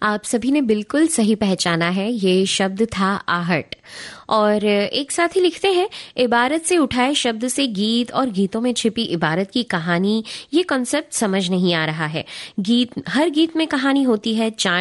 आप सभी ने बिल्कुल सही पहचाना है, ये शब्द था आहट। और एक साथी लिखते हैं, इबारत से उठाए शब्द से गीत और गीतों में छिपी इबारत की कहानी, ये कॉन्सेप्ट समझ नहीं आ रहा है। हर गीत में कहानी होती है, चांट